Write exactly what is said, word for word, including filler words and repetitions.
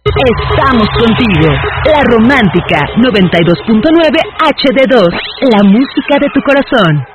Estamos contigo. La Romántica noventa y dos punto nueve H D dos. La música de tu corazón.